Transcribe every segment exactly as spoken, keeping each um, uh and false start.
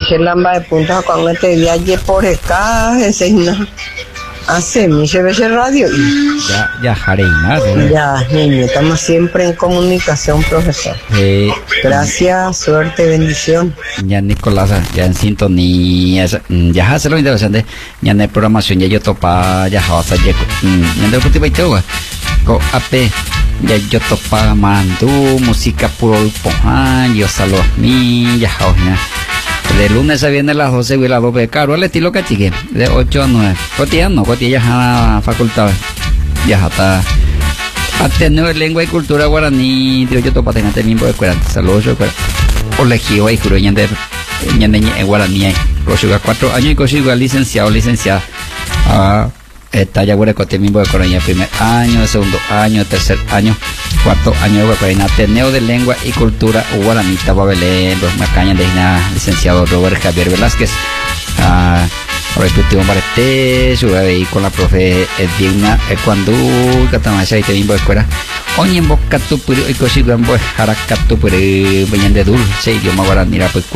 lamba de punta cuando te viaje por acá, ese no. Hace mi se ve radio y ya ya jareina ya niño, estamos siempre en comunicación, profesor. eh, Gracias, suerte, bendición. ya Nicolás ya en sintonía ya hace lo interesante ya en programación ya yo topa ya vas a ya en el último video co ape ya yo topa mandu música puro pohan yo saludo mi ya ya de lunes a viernes a las doce y las dos de caro al estilo cachique de ocho a nueve cotidiano cotidiano ya facultad ya está a tener lengua y cultura guaraní digo yo topa tener mismo de cuarenta saludos yo colegio y curuña de ñande en guaraní cochuga cuatro años y cochuga licenciado licenciada ah está ya guare cote mismo de curuña primer año segundo año tercer año cuarto año de guaraní Ateneo de Lengua y Cultura Guaraní Tababelé los Macaña de Ina licenciado Robert Javier Velázquez ah respectivo Marete su ahí con la profe Edwina cuando Catamasa y te mismo de escuela oye en boca tu puri y cosigan pues jaraca tu puri venían de dulce idioma guaraní la pues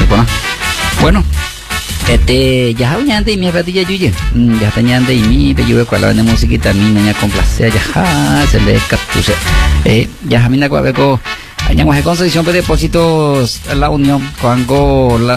bueno este ya habían de mi patilla yuye ya tenían de mi pe yo cuál de musiquita mi niña con placer ya se le captuse eh ya mina con beco añamos de concesión de depósitos la unión cuando la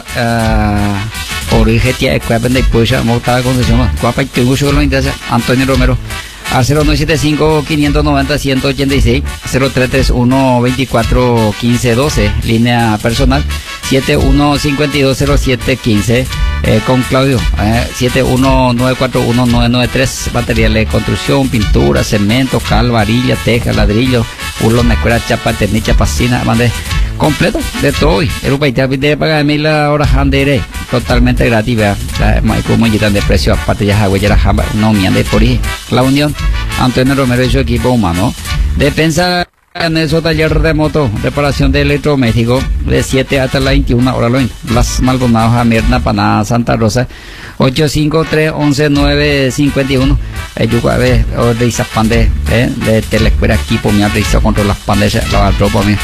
origen tía que vende pues ya montada concesión cuapa que mucho lo interesa Antonio Romero a cero nueve siete cinco cinco nueve cero uno ocho seis cero tres tres uno veinticuatro quince doce línea personal siete uno cinco dos cero siete quince eh, con Claudio eh, siete uno nueve cuatro uno nueve nueve tres materiales de construcción pintura cemento cal varilla teja ladrillo urlón escuela chapa ternicha pasina mande completo de todo hoy el país de pagar mil la hora handere totalmente gratis vea como ya de precio aparte ya hago ya la jamba no me ande por ahí la unión Antonio Romero y su equipo humano defensa en eso taller de moto reparación de electrodoméstico de siete hasta la veintiuna hora Las Maldonados a Mirna Paná Santa Rosa ocho cinco tres once nueve cincuenta y uno yo a ver de esas pandes de telescuela equipo me ha realizado contra las pandes la ropa mío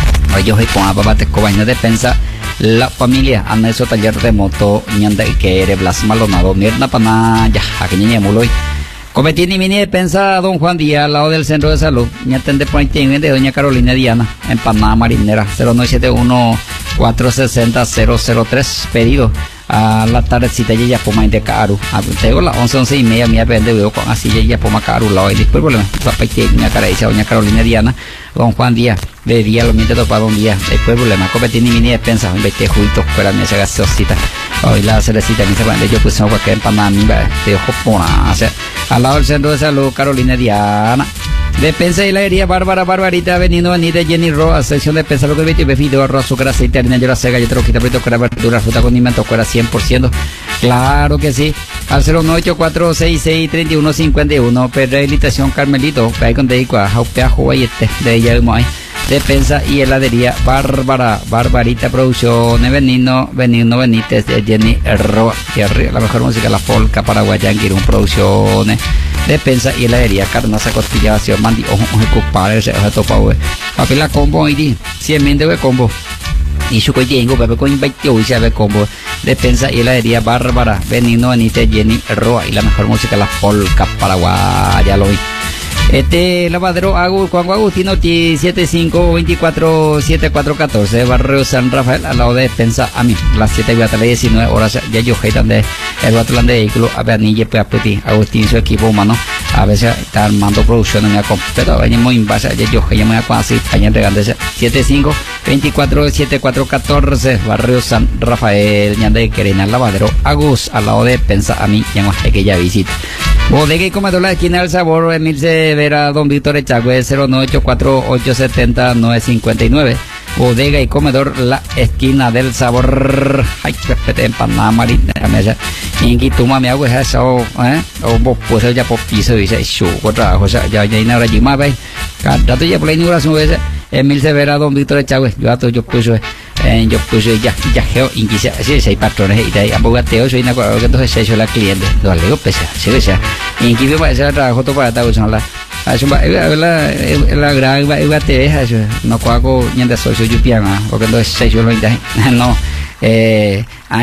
yo soy con papá te cobaño defensa la familia anda eso taller de moto ñanda y que eres Blas Maldonado Mirna Paná ya aquí niña muloy Cometí ni mini defensa Don Juan Díaz al lado del centro de salud ña tende por de doña Carolina Diana en Paná Marinera cero nueve siete uno cuatro seis cero cero cero tres pedido a la tardecita ya poma de Caru tengo las once once y media me vende veo con así ya poma Caru lado y después problema papá que doña Carolina doña Carolina Diana Don Juan Díaz de día lo miente topa Don Díaz después problema cometí ni mini defensa un vete juitos fuera mi esa gaseosita hoy la cerecita mi se yo puse agua que en Paná mi va de ojo pona o sea al lado del centro de salud Carolina Diana Defensa y la herida Bárbara Barbarita venido Anita Jenny Roa sección de defensa lo que vete bebido arroz azúcar aceite harina yo la sega yo te lo quita frito con verdura fruta condimento fuera cien por ciento claro que sí al cero nueve ocho cuatro seis seis tres uno cinco uno rehabilitación Carmelito que hay con de igual jaupea juguete de ella hay defensa y heladería Bárbara Barbarita producciones Benigno Benigno Benítez de Jenny Roa la mejor música la polka paraguayanquir un producciones defensa y heladería carnaza costillación mandi ojo ojo compadre se ojo topa we papi la combo y cien mil de combo y su coyengo bebe con veintiocho y se ve combo defensa y heladería Bárbara Benigno Benítez Jenny Roa y la mejor música la polka paraguaya lo vi. Este lavadero Agus Juan Agustino setenta y cinco veinticuatro setenta y cuatro catorce barrio San Rafael al lado de defensa a mí las siete y hasta las diecinueve horas ya yo heitan de el batalón de vehículos a Beanille pues a Agustín su equipo humano a veces está armando producción en la completa venimos en base ya yo ya me voy a así caña regándose setenta y cinco veinticuatro setenta y cuatro catorce barrio San Rafael ñanda de Querena lavadero Agus al lado de defensa a mí ya no hay que ya visita bodega y comedor la esquina del sabor Emilce Vera Don Víctor Echagüe cero nueve ocho cuatro ocho siete cero nueve cinco nueve bodega y comedor la esquina del sabor ay respete en Panamá Marinera mesa ingi tuma me hago eso eh o vos pues ya por piso dice su otra cosa ya ya ina allí más ve cada ya por la inauguración ese Emilce Vera Don Víctor Echagüe yo a yo puse eh, yo puse ya ya geo inquisa sí seis patrones y de abogateo soy una cosa que entonces se hizo la cliente lo leo pesa sí pesa ingi me parece trabajo todo para estar usando la eso va la la gran va va te deja eso no cuaco ni de socio yo piano porque entonces se hizo lo no eh